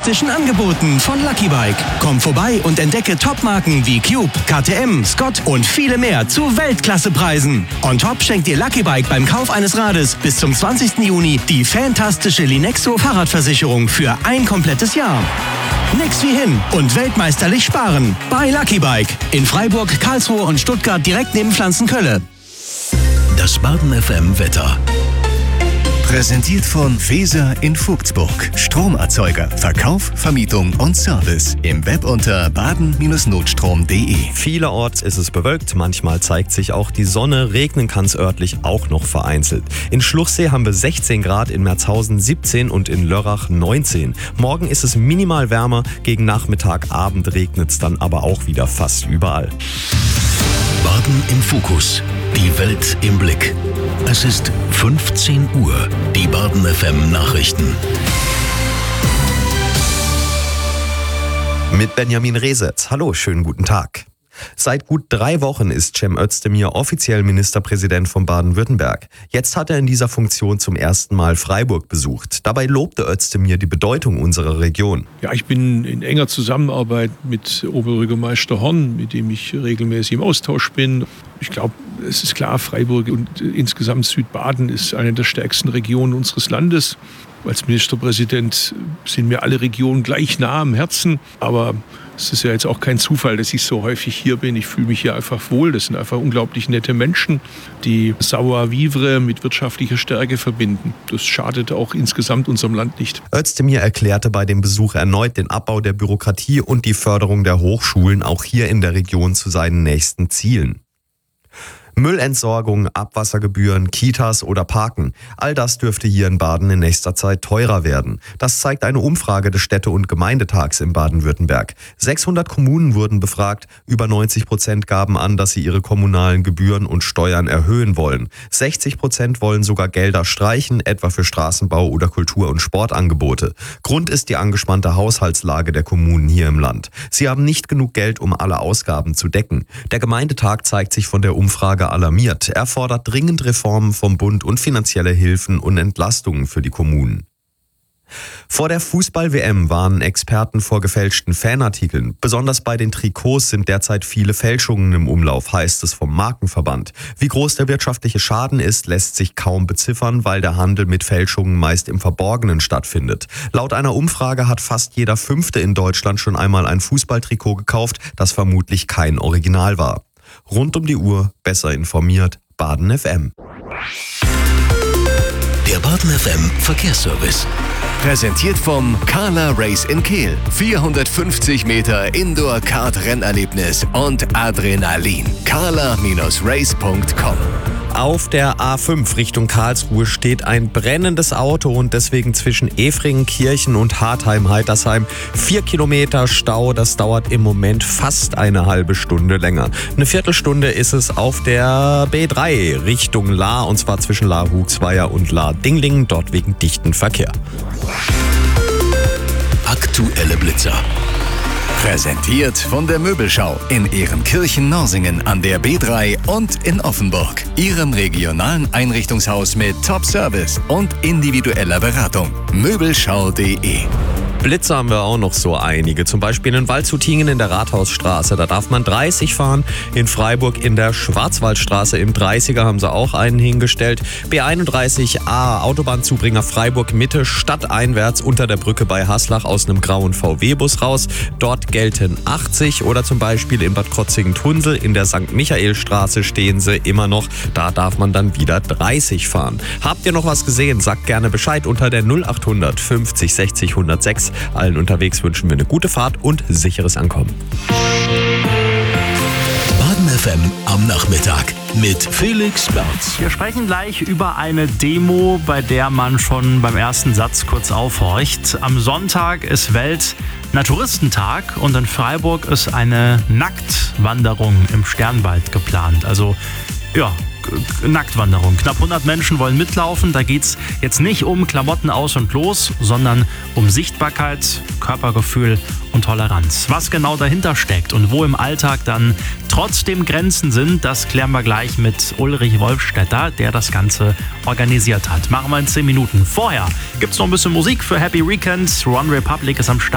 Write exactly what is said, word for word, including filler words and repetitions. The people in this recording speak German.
fantastischen Angeboten von Lucky Bike. Komm vorbei und entdecke Topmarken wie Cube, K T M, Scott und viele mehr zu Weltklassepreisen. On top schenkt dir Lucky Bike beim Kauf eines Rades bis zum zwanzigsten Juni die fantastische Linexo Fahrradversicherung für ein komplettes Jahr. Nix wie hin und weltmeisterlich sparen bei Lucky Bike in Freiburg, Karlsruhe und Stuttgart direkt neben Pflanzenkölle. Das Baden F M Wetter. Präsentiert von Feser in Vogtsburg. Stromerzeuger, Verkauf, Vermietung und Service. Im Web unter baden Bindestrich notstrom punkt de. Vielerorts ist es bewölkt, manchmal zeigt sich auch die Sonne, regnen kann es örtlich auch noch vereinzelt. In Schluchsee haben wir sechzehn Grad, in Merzhausen siebzehn und in Lörrach neunzehn. Morgen ist es minimal wärmer, gegen Nachmittag, Abend regnet es dann aber auch wieder fast überall. Baden im Fokus. Die Welt im Blick. Es ist fünfzehn Uhr. Die Baden F M Nachrichten. Mit Benjamin Resetz. Hallo, schönen guten Tag. Seit gut drei Wochen ist Cem Özdemir offiziell Ministerpräsident von Baden-Württemberg. Jetzt hat er in dieser Funktion zum ersten Mal Freiburg besucht. Dabei lobte Özdemir die Bedeutung unserer Region. Ja, ich bin in enger Zusammenarbeit mit Oberbürgermeister Horn, mit dem ich regelmäßig im Austausch bin. Ich glaube, es ist klar, Freiburg und insgesamt Südbaden ist eine der stärksten Regionen unseres Landes. Als Ministerpräsident sind mir alle Regionen gleich nah am Herzen, aber es ist ja jetzt auch kein Zufall, dass ich so häufig hier bin. Ich fühle mich hier einfach wohl. Das sind einfach unglaublich nette Menschen, die Savoir-vivre mit wirtschaftlicher Stärke verbinden. Das schadet auch insgesamt unserem Land nicht. Özdemir erklärte bei dem Besuch erneut den Abbau der Bürokratie und die Förderung der Hochschulen auch hier in der Region zu seinen nächsten Zielen. Müllentsorgung, Abwassergebühren, Kitas oder Parken. All das dürfte hier in Baden in nächster Zeit teurer werden. Das zeigt eine Umfrage des Städte- und Gemeindetags in Baden-Württemberg. sechshundert Kommunen wurden befragt. Über neunzig Prozent gaben an, dass sie ihre kommunalen Gebühren und Steuern erhöhen wollen. sechzig Prozent wollen sogar Gelder streichen, etwa für Straßenbau oder Kultur- und Sportangebote. Grund ist die angespannte Haushaltslage der Kommunen hier im Land. Sie haben nicht genug Geld, um alle Ausgaben zu decken. Der Gemeindetag zeigt sich von der Umfrage alarmiert. Er fordert dringend Reformen vom Bund und finanzielle Hilfen und Entlastungen für die Kommunen. Vor der Fußball-W M warnen Experten vor gefälschten Fanartikeln. Besonders bei den Trikots sind derzeit viele Fälschungen im Umlauf, heißt es vom Markenverband. Wie groß der wirtschaftliche Schaden ist, lässt sich kaum beziffern, weil der Handel mit Fälschungen meist im Verborgenen stattfindet. Laut einer Umfrage hat fast jeder Fünfte in Deutschland schon einmal ein Fußballtrikot gekauft, das vermutlich kein Original war. Rund um die Uhr, besser informiert, Baden F M. Der Baden F M Verkehrsservice. Präsentiert vom Carla Race in Kehl. vierhundertfünfzig Meter Indoor-Kart-Rennerlebnis und Adrenalin. carla Bindestrich race punkt com. Auf der A fünf Richtung Karlsruhe steht ein brennendes Auto und deswegen zwischen Efringen, Kirchen und Hartheim-Heitersheim vier Kilometer Stau. Das dauert im Moment fast eine halbe Stunde länger. Eine Viertelstunde ist es auf der B drei Richtung Lahr und zwar zwischen Lahr-Hugsweier und Lahr-Dinglingen, dort wegen dichten Verkehr. Aktuelle Blitzer. Präsentiert von der Möbelschau in Ehrenkirchen-Norsingen an der B drei und in Offenburg. Ihrem regionalen Einrichtungshaus mit Top-Service und individueller Beratung. Möbelschau punkt de. Blitzer haben wir auch noch so einige. Zum Beispiel in Waldshutingen in der Rathausstraße. Da darf man dreißig fahren. In Freiburg in der Schwarzwaldstraße im dreißiger haben sie auch einen hingestellt. B einunddreißig A Autobahnzubringer Freiburg Mitte stadteinwärts unter der Brücke bei Haslach aus einem grauen V W-Bus raus. Dort gelten achtzig. Oder zum Beispiel in Bad Krozingen-Tunsel in der Sankt Michaelstraße stehen sie immer noch. Da darf man dann wieder dreißig fahren. Habt ihr noch was gesehen? Sagt gerne Bescheid unter der null achthundert fünfzig sechzig hundertsechs. Allen unterwegs wünschen wir eine gute Fahrt und sicheres Ankommen. Baden F M am Nachmittag mit Felix Berz. Wir sprechen gleich über eine Demo, bei der man schon beim ersten Satz kurz aufhorcht. Am Sonntag ist Welt-Naturistentag und in Freiburg ist eine Nacktwanderung im Sternwald geplant. Also, ja, Nacktwanderung. Knapp hundert Menschen wollen mitlaufen. Da geht es jetzt nicht um Klamotten aus und los, sondern um Sichtbarkeit, Körpergefühl und Toleranz. Was genau dahinter steckt und wo im Alltag dann trotzdem Grenzen sind, das klären wir gleich mit Ulrich Wolfstetter, der das Ganze organisiert hat. Machen wir in zehn Minuten. Vorher gibt es noch ein bisschen Musik für Happy Weekend. One Republic ist am Start.